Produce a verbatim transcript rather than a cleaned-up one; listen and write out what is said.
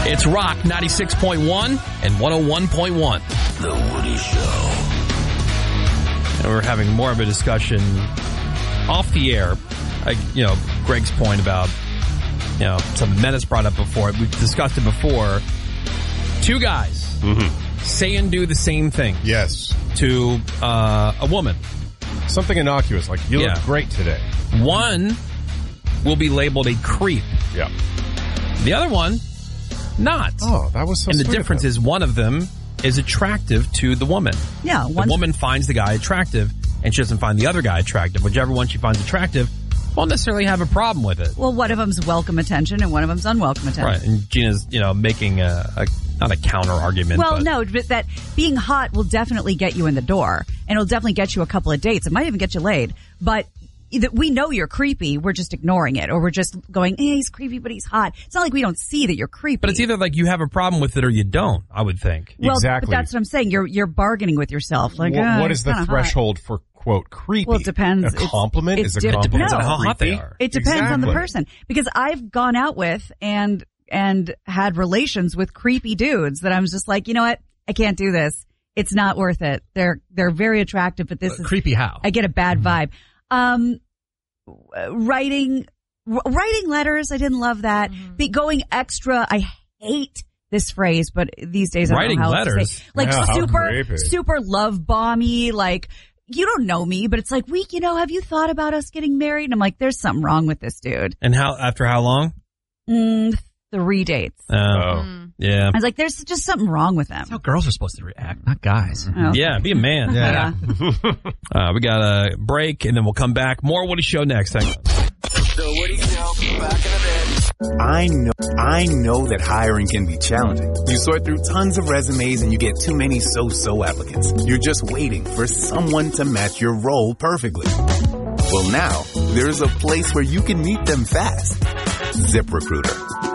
It's Rock ninety-six point one and one oh one point one. The Woody Show. And we're having more of a discussion off the air. Like, you know, Greg's point about, you know, some men has brought up before. We've discussed it before. Two guys Mm-hmm. say and do the same thing Yes. to uh, a woman. Something innocuous, like, you Yeah. look great today. One will be labeled a creep. Yeah. The other one, not. Oh, that was so And the sweet of difference him. is one of them is attractive to the woman. Yeah, The one- woman finds the guy attractive, and she doesn't find the other guy attractive. Whichever one she finds attractive won't necessarily have a problem with it. Well, one of them's welcome attention and one of them's unwelcome attention. Right, and Gina's, you know, making a, a not a counter argument. Well, but no, but that being hot will definitely get you in the door, and it'll definitely get you a couple of dates. It might even get you laid, but either we know you're creepy. We're just ignoring it, or we're just going, eh, he's creepy, but he's hot. It's not like we don't see that you're creepy. But it's either like you have a problem with it or you don't, I would think. well, Exactly. but that's what I'm saying. You're you're bargaining with yourself. Like, Wha- ah, what it's is the kinda hot. threshold for, quote, creepy? Well, it depends. A It's- compliment it's is a di- compliment. Depends No. on how hot they creepy? are. It depends on the Exactly. person, because I've gone out with and and had relations with creepy dudes that I'm just like, you know what? I can't do this. It's not worth it. They're they're very attractive, but this is Creepy how? I get a bad vibe. Um, writing writing letters, I didn't love that. Be going extra, I hate this phrase, but these days I don't Writing know how else to letters? say. Like Yeah, how super creepy. super love bomby, like you don't know me, but it's like, we, you know, have you thought about us getting married? And I'm like, there's something wrong with this dude. And how after how long? Mm, three dates. Uh, Oh. Yeah. I was like, there's just something wrong with them. That's how girls are supposed to react, not guys. Oh. Yeah, be a man. Yeah. Uh, we got a break, and then we'll come back. More Woody Show next. Thanks. The Woody Show. Back in a bit. I know, I know that hiring can be challenging. You sort through tons of resumes and you get too many so-so applicants. You're just waiting for someone to match your role perfectly. Well, now there's a place where you can meet them fast. ZipRecruiter.